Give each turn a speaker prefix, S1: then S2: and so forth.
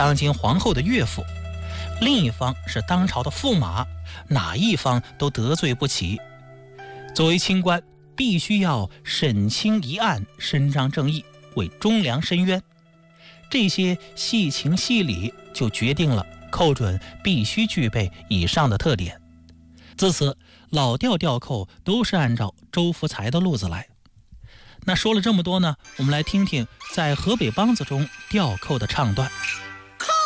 S1: 当今皇后的岳父，另一方是当朝的驸马，哪一方都得罪不起。作为清官，必须要审清一案，伸张正义，为忠良伸冤。这些细情细理就决定了寇准必须具备以上的特点。自此，老调调寇都是按照周福才的路子来。那说了这么多呢，我们来听听在河北梆子中调寇的唱段。